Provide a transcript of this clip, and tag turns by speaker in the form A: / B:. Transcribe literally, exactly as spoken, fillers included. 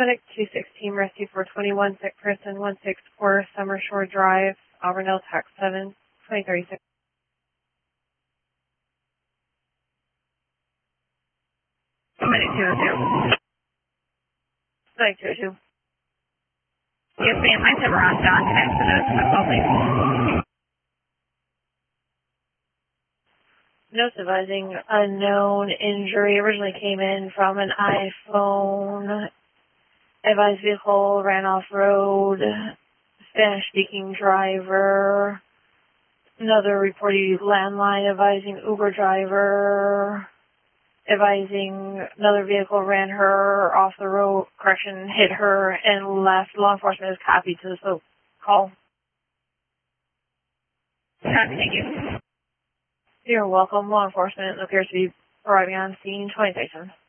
A: Medic two sixteen, rescue for twenty-one, sick person, one sixty-four, Summer Shore Drive, Auburndale, tax seven, twenty thirty-six.
B: Medic two oh two.
A: Medic two oh two.
B: Yes, ma'am. I said we're on John. Can I answer those in the call, please?
A: Notes advising unknown injury originally came in from an iPhone. Advised vehicle ran off road. Spanish speaking driver. Another reported landline advising Uber driver. Advising another vehicle ran her off the road, correction, hit her and left. Law enforcement is copied to the call.
B: Copy, thank you.
A: You're welcome. Law enforcement appears to be arriving on scene. twenty seconds.